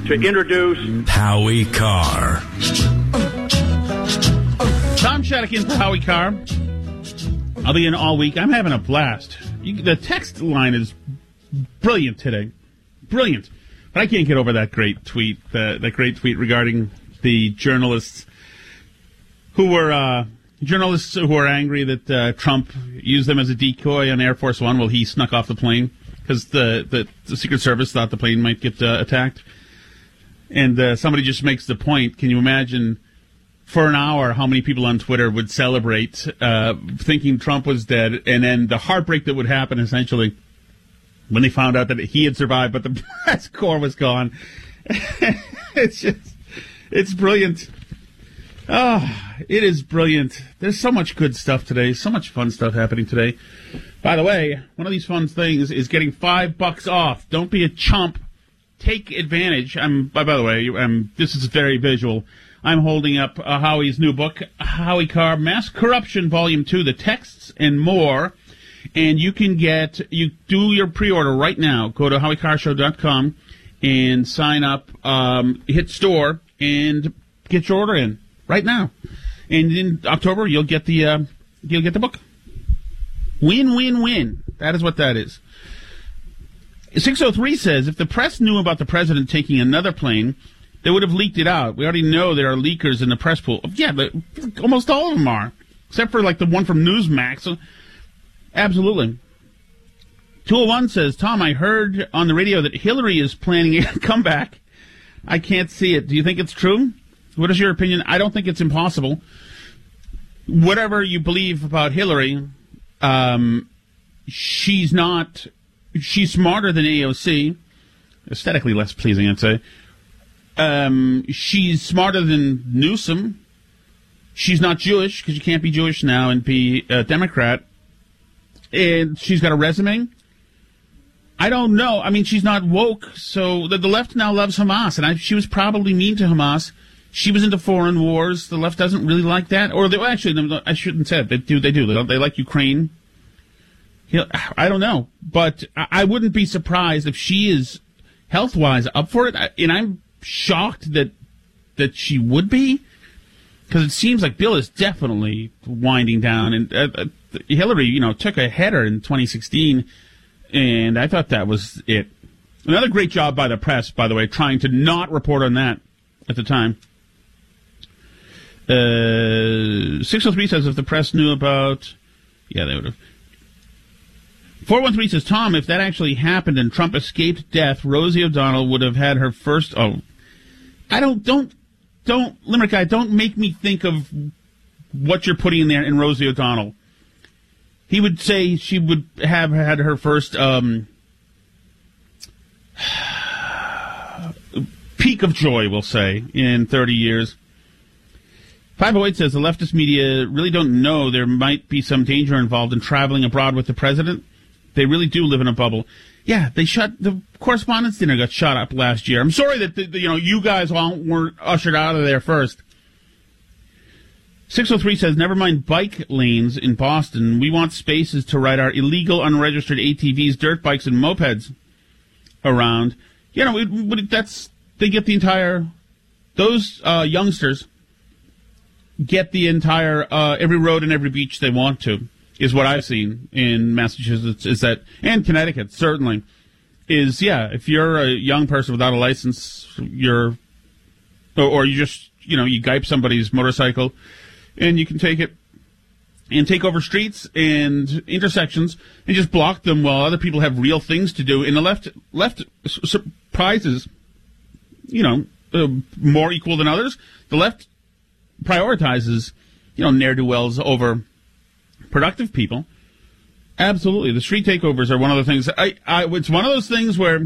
to introduce Howie Carr. Tom Shattuck in for Howie Carr. I'll be in all week. I'm having a blast. The text line is brilliant today. Brilliant. But I can't get over that great tweet, that great tweet regarding the journalists who were angry that Trump used them as a decoy on Air Force One while he snuck off the plane because the Secret Service thought the plane might get attacked. And somebody just makes the point, can you imagine for an hour how many people on Twitter would celebrate thinking Trump was dead, and then the heartbreak that would happen essentially when they found out that he had survived but the press corps was gone. It's brilliant. Oh, it is brilliant. There's so much good stuff today, so much fun stuff happening today. By the way, one of these fun things is getting $5 off. Don't be a chump. Take advantage. By the way, this is very visual. I'm holding up Howie's new book, Howie Carr, Mass Corruption, Volume 2, The Texts and More. And you do your pre-order right now. Go to HowieCarrShow.com and sign up, hit store, and get your order in right now. And in October, you'll get the book. Win, win, win. That is what that is. 603 says, if the press knew about the president taking another plane, they would have leaked it out. We already know there are leakers in the press pool. Yeah, almost all of them are, except for like the one from Newsmax. So, absolutely. 201 says, Tom, I heard on the radio that Hillary is planning a comeback. I can't see it. Do you think it's true? What is your opinion? I don't think it's impossible. Whatever you believe about Hillary, she's smarter than AOC. Aesthetically less pleasing, I'd say. She's smarter than Newsom. She's not Jewish, because you can't be Jewish now and be a Democrat. And she's got a resume. I don't know. I mean, she's not woke, so the left now loves Hamas, and she was probably mean to Hamas. She was into foreign wars. The left doesn't really like that. Or, actually, I shouldn't say it. They do. They like Ukraine. I don't know. But I wouldn't be surprised if she is, health-wise, up for it. And I'm shocked that she would be, because it seems like Bill is definitely winding down. And Hillary, took a header in 2016, and I thought that was it. Another great job by the press, by the way, trying to not report on that at the time. 603 says if the press knew about... Yeah, they would have. 413 says, Tom, if that actually happened and Trump escaped death, Rosie O'Donnell would have had her first... Oh, I don't, Limerick guy, don't make me think of what you're putting in there in Rosie O'Donnell. He would say she would have had her first peak of joy, we'll say, in 30 years. 508 says the leftist media really don't know there might be some danger involved in traveling abroad with the president. They really do live in a bubble. Yeah, the Correspondents' Dinner got shot up last year. I'm sorry that you guys all weren't ushered out of there first. 603 says, never mind bike lanes in Boston. We want spaces to ride our illegal, unregistered ATVs, dirt bikes, and mopeds around. They get the entire, those youngsters get the entire, every road and every beach they want to, is what I've seen in Massachusetts, and Connecticut, certainly, if you're a young person without a license, or you just, you gype somebody's motorcycle, and you can take it and take over streets and intersections and just block them while other people have real things to do. And the left prizes, more equal than others. The left prioritizes, ne'er-do-wells over productive people. Absolutely. The street takeovers are one of the things. It's one of those things where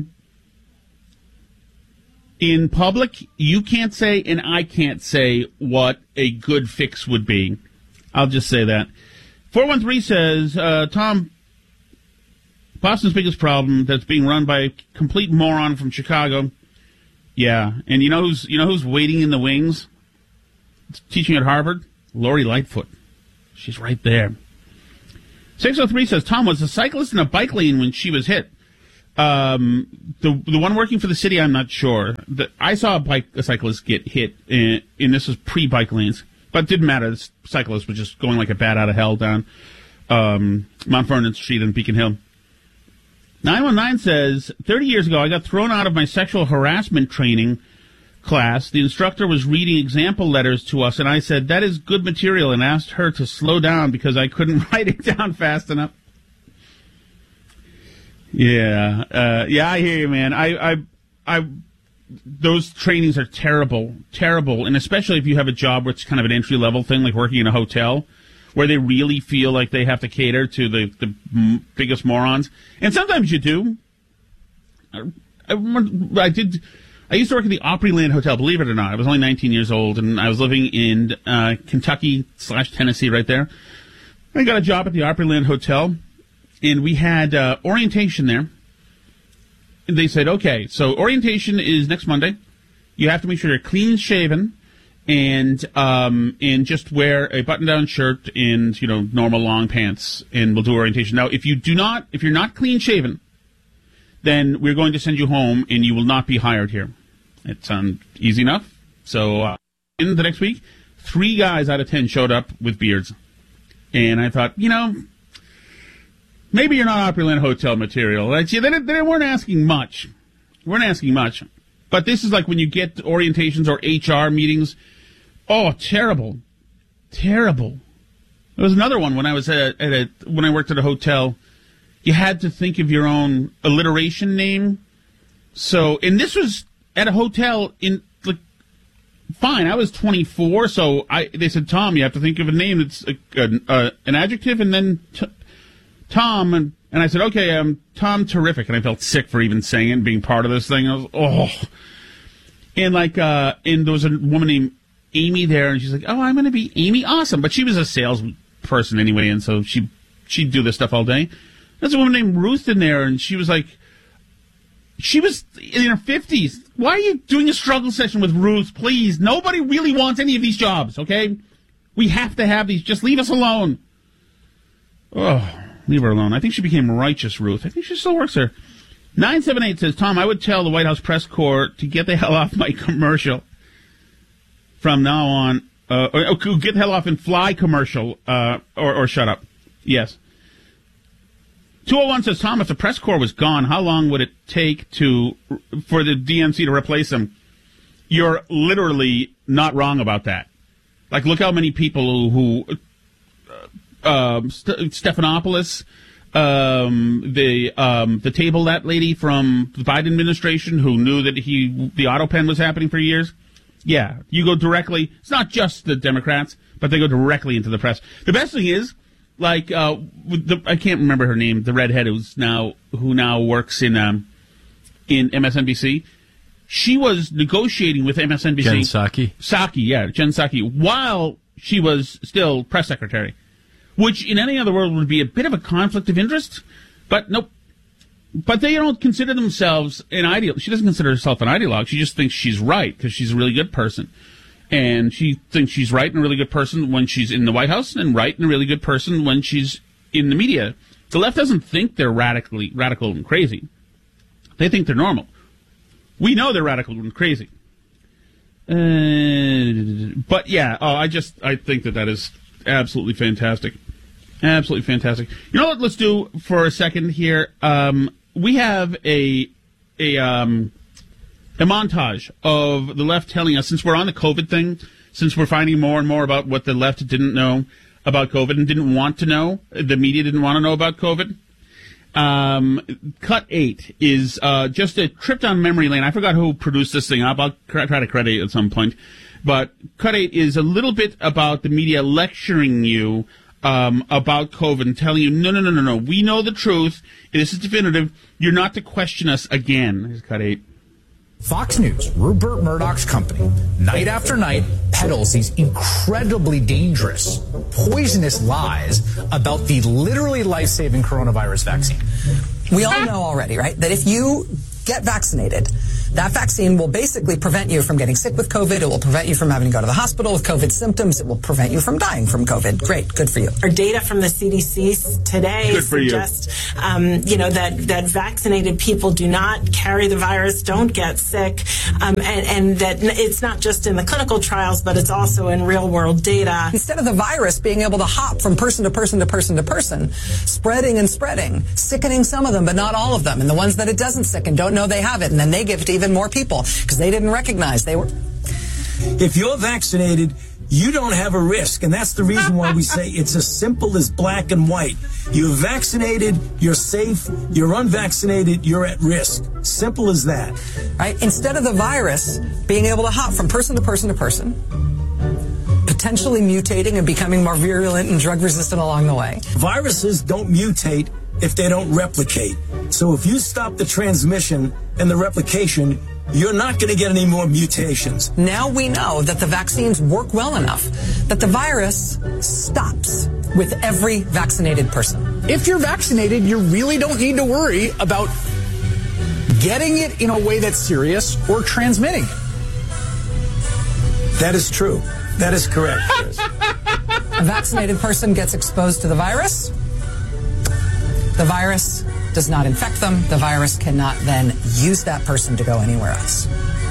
in public, you can't say and I can't say what a good fix would be. I'll just say that. 413 says, Tom, Boston's biggest problem that's being run by a complete moron from Chicago. Yeah, and you know who's waiting in the wings? Teaching at Harvard? Lori Lightfoot. She's right there. 603 says, Tom, was a cyclist in a bike lane when she was hit? The one working for the city, I'm not sure. I saw a cyclist get hit, and this was pre-bike lanes, but it didn't matter. This cyclist was just going like a bat out of hell down Mount Vernon Street in Beacon Hill. 919 says, 30 years ago, I got thrown out of my sexual harassment training class. The instructor was reading example letters to us, and I said, that is good material, and asked her to slow down because I couldn't write it down fast enough. Yeah, I hear you, man. Those trainings are terrible, and especially if you have a job where it's kind of an entry-level thing, like working in a hotel, where they really feel like they have to cater to the biggest morons. And sometimes you do. I used to work at the Opryland Hotel, believe it or not. I was only 19 years old, and I was living in Kentucky/Tennessee right there. I got a job at the Opryland Hotel, and we had orientation there. And they said, okay, so orientation is next Monday. You have to make sure you're clean-shaven and just wear a button-down shirt and, normal long pants, and we'll do orientation. Now, if you're not clean-shaven, then we're going to send you home, and you will not be hired here. It sounds easy enough. So, in the next week, 3 guys out of 10 showed up with beards. And I thought, maybe you're not Opryland Hotel material. They weren't asking much. But this is like when you get orientations or HR meetings. Oh, terrible. Terrible. There was another one when I was when I worked at a hotel. You had to think of your own alliteration name. So, and this was at a hotel in, fine, I was 24, so they said, Tom, you have to think of a name that's an adjective, and then Tom, and I said, okay, Tom Terrific, and I felt sick for even saying it and being part of this thing. I was, and and there was a woman named Amy there, and she's like, oh, I'm going to be Amy Awesome, but she was a salesperson anyway, and so she'd do this stuff all day. There's a woman named Ruth in there, and she was in her 50s. Why are you doing a struggle session with Ruth? Please, nobody really wants any of these jobs, okay? We have to have these. Just leave us alone. Oh, leave her alone. I think she became Righteous Ruth. I think she still works there. 978 says, Tom, I would tell the White House press corps to get the hell off my commercial from now on. Get the hell off and fly commercial, or shut up. Yes. 201 says, Tom, if the press corps was gone, how long would it take for the DNC to replace them? You're literally not wrong about that. Like, look how many people who Stephanopoulos, the table that lady from the Biden administration who knew that the auto pen was happening for years. Yeah, you go directly. It's not just the Democrats, but they go directly into the press. The best thing is, I can't remember her name, the redhead who now works in MSNBC. She was negotiating with MSNBC. Jen Psaki. Jen Psaki, while she was still press secretary, which in any other world would be a bit of a conflict of interest, but nope. But they don't consider themselves an ideologue. She doesn't consider herself an ideologue. She just thinks she's right because she's a really good person. And she thinks she's right and a really good person when she's in the White House, and right and a really good person when she's in the media. The left doesn't think they're radical and crazy. They think they're normal. We know they're radical and crazy. But yeah, I think that is absolutely fantastic. Absolutely fantastic. You know what? Let's do for a second here. We have a montage of the left telling us, since we're on the COVID thing, since we're finding more and more about what the left didn't know about COVID and didn't want to know, the media didn't want to know about COVID. Cut 8 is just a trip down memory lane. I forgot who produced this thing. I'll try to credit it at some point. But Cut 8 is a little bit about the media lecturing you about COVID and telling you, no, we know the truth. This is definitive. You're not to question us again. Here's Cut 8. Fox News, Rupert Murdoch's company, night after night, peddles these incredibly dangerous, poisonous lies about the literally life-saving coronavirus vaccine. We all know already, right, that if you get vaccinated, That vaccine will basically prevent you from getting sick with COVID. It will prevent you from having to go to the hospital with COVID symptoms. It will prevent you from dying from COVID. Great. Good for you. Our data from the CDC today suggests, that vaccinated people do not carry the virus, don't get sick, and that it's not just in the clinical trials, but it's also in real-world data. Instead of the virus being able to hop from person to person to person to person, spreading and spreading, sickening some of them, but not all of them, and the ones that it doesn't sicken don't know they have it, and then they give it to even more people because they didn't recognize they were. If you're vaccinated, you don't have a risk, and that's the reason why we say it's as simple as black and white. You're vaccinated, you're safe. You're unvaccinated, you're at risk. Simple as that. Right? Instead of the virus being able to hop from person to person to person, potentially mutating and becoming more virulent and drug resistant along the way. Viruses don't mutate if they don't replicate. So if you stop the transmission and the replication, you're not going to get any more mutations. Now we know that the vaccines work well enough that the virus stops with every vaccinated person. If you're vaccinated, you really don't need to worry about getting it in a way that's serious or transmitting it. That is true. That is correct. A vaccinated person gets exposed to the virus. The virus does not infect them. The virus cannot then use that person to go anywhere else.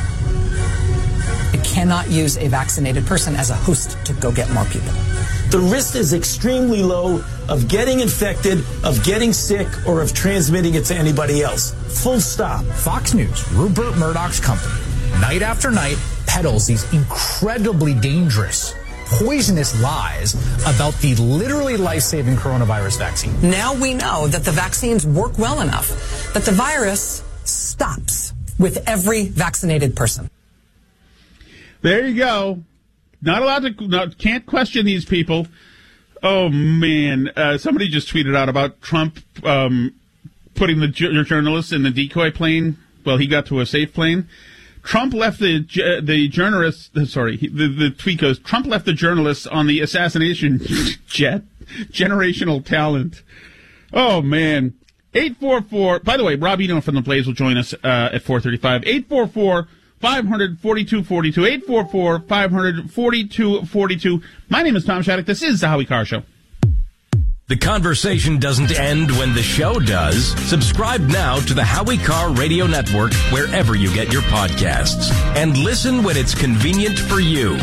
It cannot use a vaccinated person as a host to go get more people. The risk is extremely low of getting infected, of getting sick, or of transmitting it to anybody else. Full stop. Fox News, Rupert Murdoch's company, night after night, peddles these incredibly dangerous, poisonous lies about the literally life-saving coronavirus vaccine. Now we know that the vaccines work well enough that the virus stops with every vaccinated person. There you go. Not allowed to, can't question these people. Oh, man. Somebody just tweeted out about Trump putting the journalists in the decoy plane. Well, he got to a safe plane. Trump left the journalists. The tweet goes, Trump left the journalists on the assassination jet. Generational talent. Oh, man. 844. By the way, Rob Eno from the Blaze will join us at 4:35. 844-500-4242. 844-500-4242. My name is Tom Shattuck. This is the Howie Carr Show. The conversation doesn't end when the show does. Subscribe now to the Howie Carr Radio Network wherever you get your podcasts. And listen when it's convenient for you.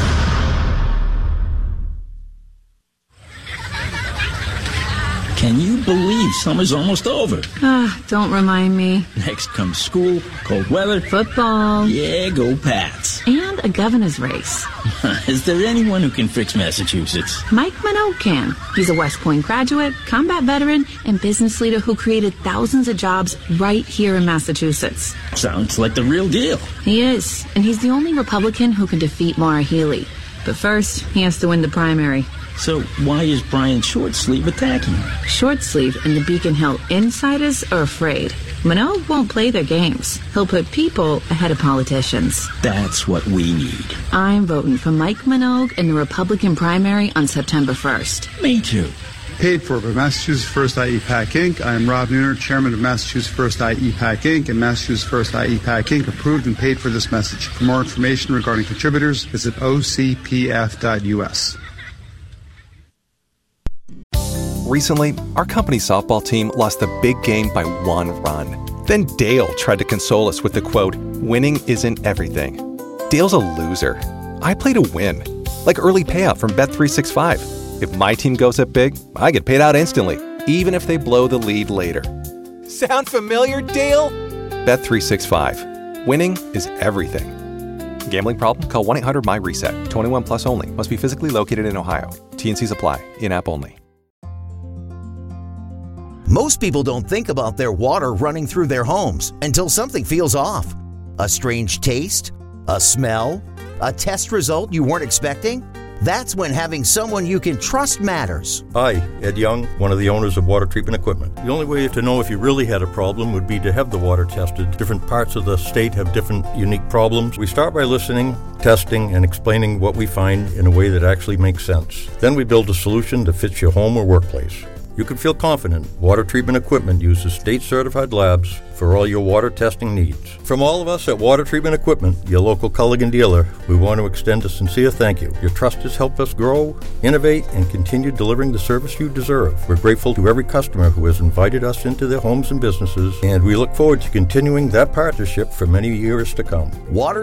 Can you believe summer's almost over? Don't remind me. Next comes school, cold weather, football. Yeah, go Pats. And a governor's race. Is there anyone who can fix Massachusetts? Mike Minogue can. He's a West Point graduate, combat veteran, and business leader who created thousands of jobs right here in Massachusetts. Sounds like the real deal. He is, and he's the only Republican who can defeat Maura Healey. But first, he has to win the primary. So why is Brian Shortsleeve attacking him? Shortsleeve and the Beacon Hill insiders are afraid. Minogue won't play their games. He'll put people ahead of politicians. That's what we need. I'm voting for Mike Minogue in the Republican primary on September 1st. Me too. Paid for by Massachusetts First IEPAC Inc. I am Rob Nooner, Chairman of Massachusetts First IEPAC Inc. and Massachusetts First IEPAC Inc. approved and paid for this message. For more information regarding contributors, visit ocpf.us. Recently, our company's softball team lost the big game by 1 run. Then Dale tried to console us with the quote, "Winning isn't everything." Dale's a loser. I play to win. Like early payout from Bet365. If my team goes up big, I get paid out instantly, even if they blow the lead later. Sound familiar, Dale? Bet365. Winning is everything. Gambling problem? Call 1-800-MY-RESET. 21 plus only. Must be physically located in Ohio. T&Cs apply. In-app only. Most people don't think about their water running through their homes until something feels off. A strange taste? A smell? A test result you weren't expecting? That's when having someone you can trust matters. Hi, Ed Young, one of the owners of Water Treatment Equipment. The only way to know if you really had a problem would be to have the water tested. Different parts of the state have different unique problems. We start by listening, testing, and explaining what we find in a way that actually makes sense. Then we build a solution that fits your home or workplace. You can feel confident Water Treatment Equipment uses state-certified labs for all your water testing needs. From all of us at Water Treatment Equipment, your local Culligan dealer, we want to extend a sincere thank you. Your trust has helped us grow, innovate, and continue delivering the service you deserve. We're grateful to every customer who has invited us into their homes and businesses, and we look forward to continuing that partnership for many years to come. Water